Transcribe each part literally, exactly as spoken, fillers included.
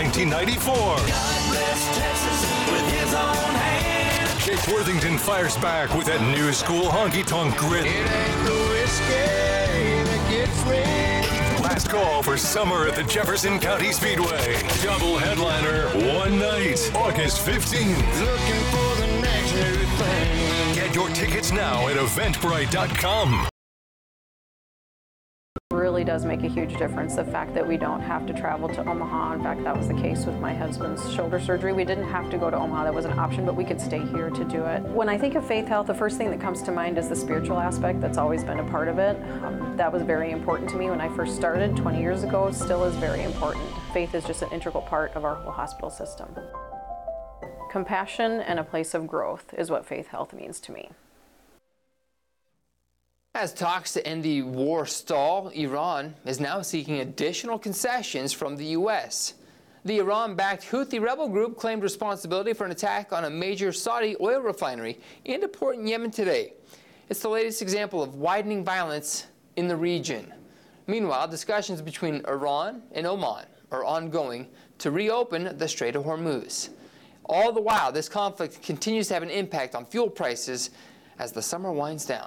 nineteen ninety-four. God bless Texas with his own hand. Jake Worthington fires back with that new school honky-tonk grit. It ain't the whiskey that gets rich. Last call for summer at the Jefferson County Speedway. Double headliner, one night, August fifteenth. Looking for the next new thing. Get your tickets now at eventbrite dot com. Really does make a huge difference, the fact that we don't have to travel to Omaha. In fact, that was the case with my husband's shoulder surgery. We didn't have to go to Omaha. That was an option, but we could stay here to do it. When I think of Faith Health, the first thing that comes to mind is the spiritual aspect. That's always been a part of it. Um, that was very important to me when I first started twenty years ago. Still is very important. Faith is just an integral part of our whole hospital system. Compassion and a place of growth is what Faith Health means to me. As talks to end the war stall, Iran is now seeking additional concessions from the U S. The Iran-backed Houthi rebel group claimed responsibility for an attack on a major Saudi oil refinery and a port in Yemen today. It's the latest example of widening violence in the region. Meanwhile, discussions between Iran and Oman are ongoing to reopen the Strait of Hormuz. All the while, this conflict continues to have an impact on fuel prices as the summer winds down.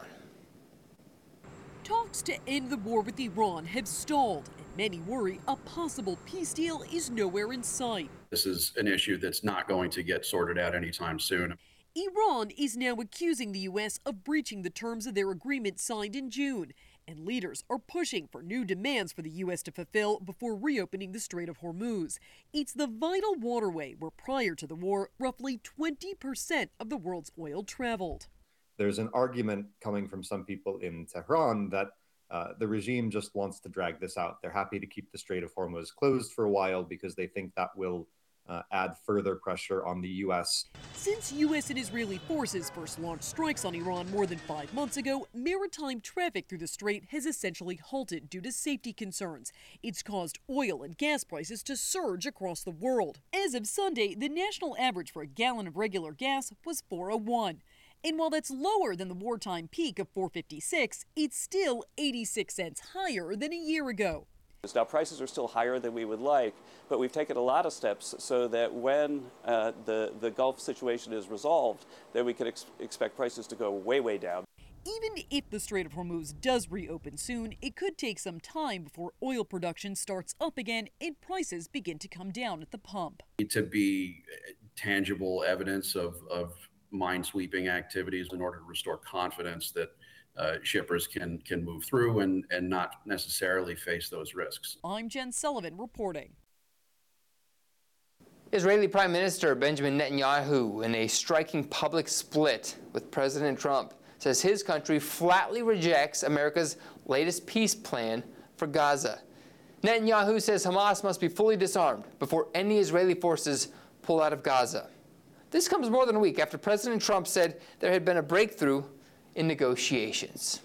Talks to end the war with Iran have stalled, and many worry a possible peace deal is nowhere in sight. This is an issue that's not going to get sorted out anytime soon. Iran is now accusing the U S of breaching the terms of their agreement signed in June, and leaders are pushing for new demands for the U S to fulfill before reopening the Strait of Hormuz. It's the vital waterway where prior to the war, roughly twenty percent of the world's oil traveled. There's an argument coming from some people in Tehran that uh, the regime just wants to drag this out. They're happy to keep the Strait of Hormuz closed for a while because they think that will uh, add further pressure on the U S. Since U S and Israeli forces first launched strikes on Iran more than five months ago, maritime traffic through the strait has essentially halted due to safety concerns. It's caused oil and gas prices to surge across the world. As of Sunday, the national average for a gallon of regular gas was four oh one. And while that's lower than the wartime peak of four fifty-six, it's still eighty-six cents higher than a year ago. Now, prices are still higher than we would like, but we've taken a lot of steps so that when uh, the, the Gulf situation is resolved, that we can ex expect prices to go way, way down. Even if the Strait of Hormuz does reopen soon, it could take some time before oil production starts up again and prices begin to come down at the pump. To be tangible evidence of, of mine-sweeping activities in order to restore confidence that uh, shippers can can move through and, and not necessarily face those risks. I'm Jen Sullivan reporting. Israeli Prime Minister Benjamin Netanyahu, in a striking public split with President Trump, says his country flatly rejects America's latest peace plan for Gaza. Netanyahu says Hamas must be fully disarmed before any Israeli forces pull out of Gaza. This comes more than a week after President Trump said there had been a breakthrough in negotiations.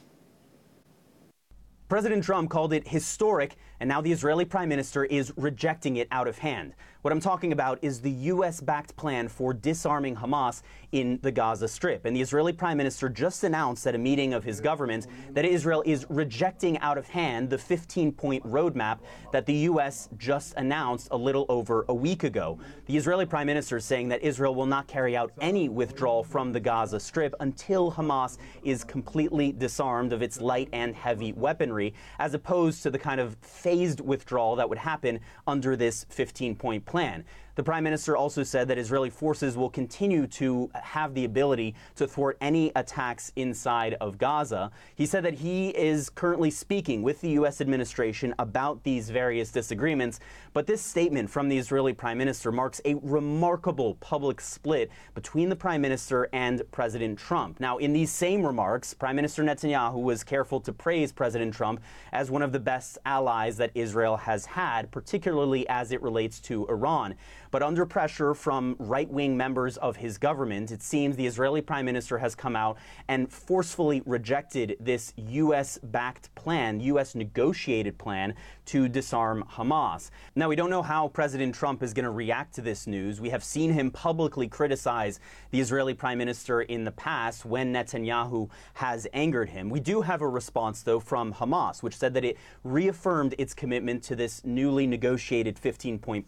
President Trump called it historic, and now the Israeli Prime Minister is rejecting it out of hand. What I'm talking about is the U S-backed plan for disarming Hamas in the Gaza Strip. And the Israeli Prime Minister just announced at a meeting of his government that Israel is rejecting out of hand the fifteen-point roadmap that the U S just announced a little over a week ago. The Israeli Prime Minister is saying that Israel will not carry out any withdrawal from the Gaza Strip until Hamas is completely disarmed of its light and heavy weaponry, as opposed to the kind of phased withdrawal that would happen under this fifteen-point plan. The Prime Minister also said that Israeli forces will continue to have the ability to thwart any attacks inside of Gaza. He said that he is currently speaking with the U S administration about these various disagreements, but this statement from the Israeli Prime Minister marks a remarkable public split between the Prime Minister and President Trump. Now, in these same remarks, Prime Minister Netanyahu was careful to praise President Trump as one of the best allies that Israel has had, particularly as it relates to Iran. But under pressure from right-wing members of his government, it seems the Israeli Prime Minister has come out and forcefully rejected this U S-backed plan, U S-negotiated plan to disarm Hamas. Now, we don't know how President Trump is going to react to this news. We have seen him publicly criticize the Israeli Prime Minister in the past when Netanyahu has angered him. We do have a response, though, from Hamas, which said that it reaffirmed its commitment to this newly negotiated fifteen-point